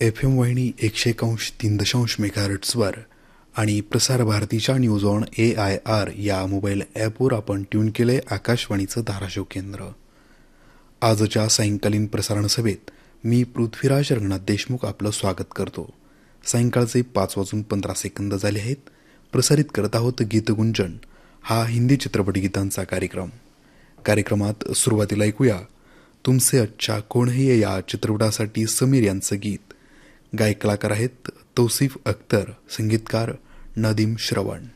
FM वाहिनी 101.3 मेगाहर्ट्झवर आणि प्रसार भारतीच्या न्यूज ऑन AIR या मोबाईल ॲपवर आपण ट्यून केले आकाशवाणीचं धाराशिव केंद्र. आजच्या सायंकालीन प्रसारण सभेत मी पृथ्वीराज रंगनाथ देशमुख आपलं स्वागत करतो. सायंकाळचे 5:15 झाले आहेत. प्रसारित करत आहोत गीतगुंजन हा हिंदी चित्रपट गीतांचा कार्यक्रम. कार्यक्रमात सुरुवातीला ऐकूया तुमसे अच्छा कोण है या चित्रपटासाठी समीर यांचं गीत. गायक कलाकार आहेत तौसिफ अख्तर, संगीतकार नदीम श्रवण.